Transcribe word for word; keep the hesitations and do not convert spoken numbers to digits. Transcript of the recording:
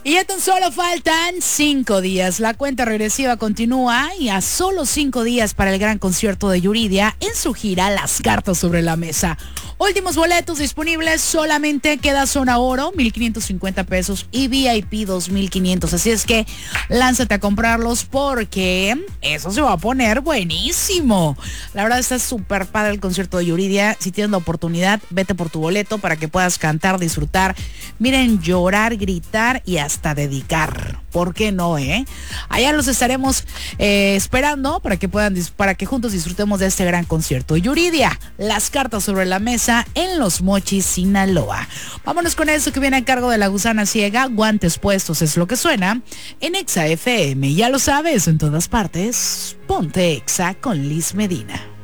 Y ya tan solo faltan cinco días. La cuenta regresiva continúa y a solo cinco días para el gran concierto de Yuridia en su gira Las Cartas sobre la Mesa. Últimos boletos disponibles, solamente queda zona oro, mil quinientos cincuenta pesos y V I P dos mil quinientos. Así es que lánzate a comprarlos porque eso se va a poner buenísimo. La verdad está súper padre el concierto de Yuridia. Si tienes la oportunidad, vete por tu boleto para que puedas cantar, disfrutar. Miren, llorar, gritar y hasta dedicar. ¿Por qué no, eh? Allá los estaremos eh, esperando para que puedan, para que juntos disfrutemos de este gran concierto. Yuridia, Las Cartas sobre la Mesa en Los Mochis, Sinaloa. Vámonos con eso que viene a cargo de La Gusana Ciega. Guantes puestos es lo que suena en Exa F M. Ya lo sabes, en todas partes, ponte Exa con Liz Medina.